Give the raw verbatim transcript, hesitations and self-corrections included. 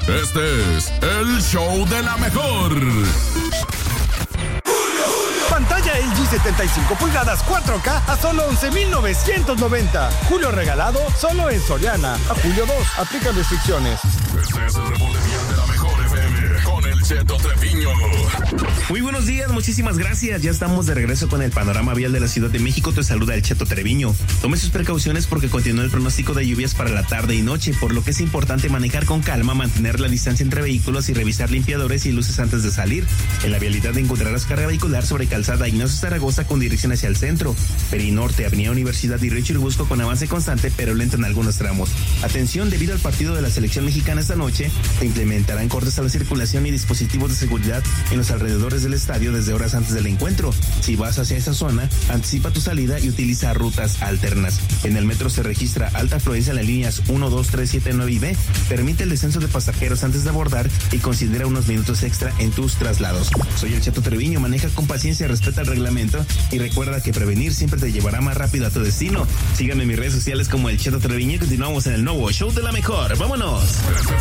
Este es el show de la mejor. Pantalla L G setenta y cinco pulgadas cuatro K a solo once mil novecientos noventa. Julio regalado solo en Soriana. A julio dos. Aplican restricciones. Este es el reporte vial de la mejor F M con el Cheto Treviño. Muy buenos días, muchísimas gracias. Ya estamos de regreso con el panorama vial de la Ciudad de México. Te saluda el Cheto Treviño. Tome sus precauciones porque continúa el pronóstico de lluvias para la tarde y noche, por lo que es importante manejar con calma, mantener la distancia entre vehículos y revisar limpiadores y luces antes de salir. En la vialidad encontrarás carga vehicular sobre calzada Ignacio Zaragoza con dirección hacia el centro, Perinorte, Avenida Universidad y Río Churubusco con avance constante pero lento en algunos tramos. Atención, debido al partido de la selección mexicana esta noche, se implementarán cortes a la circulación y dispositivos de seguridad en los alrededores del estadio desde horas antes del encuentro. Si vas hacia esa zona, anticipa tu salida y utiliza rutas alternas. En el metro se registra alta afluencia en las líneas uno, dos, tres, siete, nueve y B. Permite el descenso de pasajeros antes de abordar y considera unos minutos extra en tus traslados. Soy el Cheto Treviño, maneja con paciencia, respeta el reglamento y recuerda que prevenir siempre te llevará más rápido a tu destino. Síganme en mis redes sociales como el Cheto Treviño y continuamos en el nuevo show de la mejor. ¡Vámonos!